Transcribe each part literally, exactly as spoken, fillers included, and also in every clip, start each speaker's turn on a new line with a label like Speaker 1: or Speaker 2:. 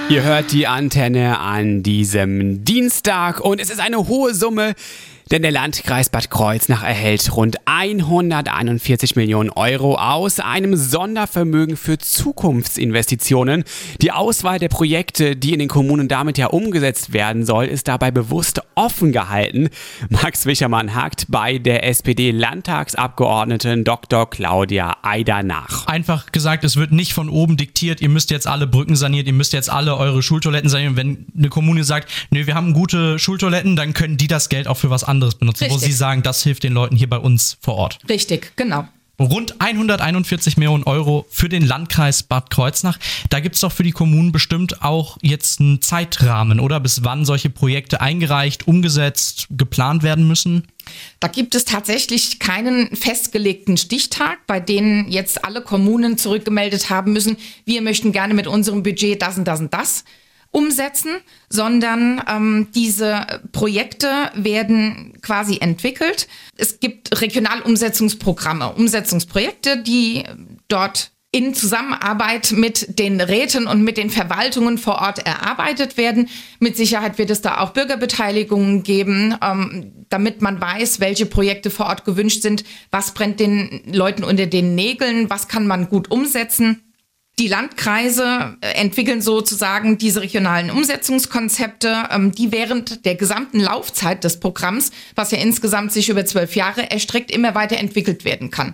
Speaker 1: Ihr hört die Antenne an diesem Dienstag und es ist eine hohe Summe, denn der Landkreis Bad Kreuznach erhält rund hunderteinundvierzig Millionen Euro aus einem Sondervermögen für Zukunftsinvestitionen. Die Auswahl der Projekte, die in den Kommunen damit ja umgesetzt werden soll, ist dabei bewusst offen gehalten. Max Wischermann hakt bei der S P D-Landtagsabgeordneten Doktor Claudia Eider nach.
Speaker 2: Einfach gesagt, es wird nicht von oben diktiert, ihr müsst jetzt alle Brücken sanieren, ihr müsst jetzt alle eure Schultoiletten sanieren. Wenn eine Kommune sagt, nö, wir haben gute Schultoiletten, dann können die das Geld auch für was anderes benutzen, Richtig. Wo sie sagen, das hilft den Leuten hier bei uns vor Ort.
Speaker 3: Richtig, genau.
Speaker 2: Rund hunderteinundvierzig Millionen Euro für den Landkreis Bad Kreuznach. Da gibt es doch für die Kommunen bestimmt auch jetzt einen Zeitrahmen, oder? Bis wann solche Projekte eingereicht, umgesetzt, geplant werden müssen?
Speaker 3: Da gibt es tatsächlich keinen festgelegten Stichtag, bei denen jetzt alle Kommunen zurückgemeldet haben müssen, wir möchten gerne mit unserem Budget das und das und das umsetzen, sondern ähm, diese Projekte werden quasi entwickelt. Es gibt Regionalumsetzungsprogramme, Umsetzungsprojekte, die dort in Zusammenarbeit mit den Räten und mit den Verwaltungen vor Ort erarbeitet werden. Mit Sicherheit wird es da auch Bürgerbeteiligungen geben, ähm, damit man weiß, welche Projekte vor Ort gewünscht sind, was brennt den Leuten unter den Nägeln, was kann man gut umsetzen. Die Landkreise entwickeln sozusagen diese regionalen Umsetzungskonzepte, die während der gesamten Laufzeit des Programms, was ja insgesamt sich über zwölf Jahre erstreckt, immer weiter entwickelt werden kann.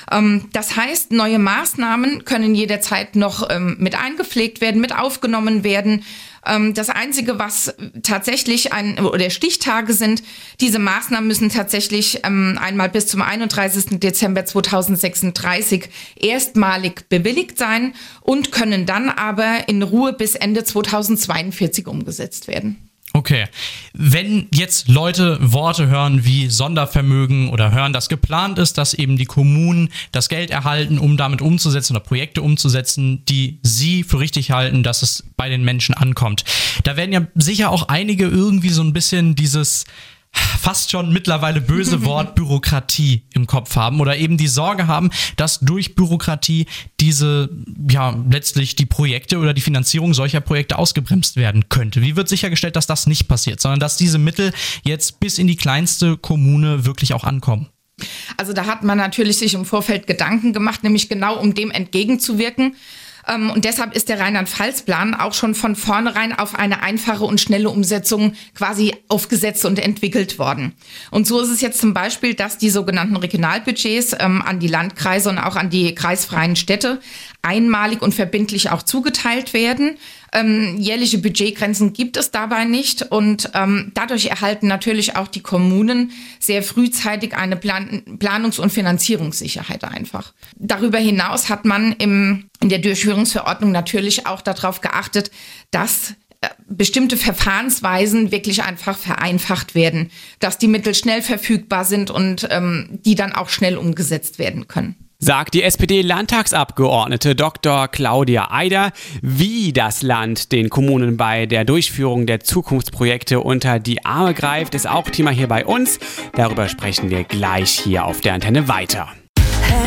Speaker 3: Das heißt, neue Maßnahmen können jederzeit noch mit eingepflegt werden, mit aufgenommen werden. Das Einzige, was tatsächlich ein oder Stichtage sind, diese Maßnahmen müssen tatsächlich ähm, einmal bis zum einunddreißigsten Dezember zweitausendsechsunddreißig erstmalig bewilligt sein und können dann aber in Ruhe bis Ende zweitausendzweiundvierzig umgesetzt werden.
Speaker 2: Okay, wenn jetzt Leute Worte hören wie Sondervermögen oder hören, dass geplant ist, dass eben die Kommunen das Geld erhalten, um damit umzusetzen oder Projekte umzusetzen, die sie für richtig halten, dass es bei den Menschen ankommt. Da werden ja sicher auch einige irgendwie so ein bisschen dieses fast schon mittlerweile böse Wort Bürokratie im Kopf haben oder eben die Sorge haben, dass durch Bürokratie diese, ja, letztlich die Projekte oder die Finanzierung solcher Projekte ausgebremst werden könnte. Wie wird sichergestellt, dass das nicht passiert, sondern dass diese Mittel jetzt bis in die kleinste Kommune wirklich auch ankommen?
Speaker 3: Also da hat man natürlich sich im Vorfeld Gedanken gemacht, nämlich genau um dem entgegenzuwirken. Und deshalb ist der Rheinland-Pfalz-Plan auch schon von vornherein auf eine einfache und schnelle Umsetzung quasi aufgesetzt und entwickelt worden. Und so ist es jetzt zum Beispiel, dass die sogenannten Regionalbudgets ähm, an die Landkreise und auch an die kreisfreien Städte einmalig und verbindlich auch zugeteilt werden. Ähm, jährliche Budgetgrenzen gibt es dabei nicht und ähm, dadurch erhalten natürlich auch die Kommunen sehr frühzeitig eine Plan- Planungs- und Finanzierungssicherheit einfach. Darüber hinaus hat man im, in der Durchführungsverordnung natürlich auch darauf geachtet, dass äh, bestimmte Verfahrensweisen wirklich einfach vereinfacht werden, dass die Mittel schnell verfügbar sind und ähm, die dann auch schnell umgesetzt werden können.
Speaker 1: Sagt die S P D-Landtagsabgeordnete Doktor Claudia Eider. Wie das Land den Kommunen bei der Durchführung der Zukunftsprojekte unter die Arme greift, ist auch Thema hier bei uns. Darüber sprechen wir gleich hier auf der Antenne weiter.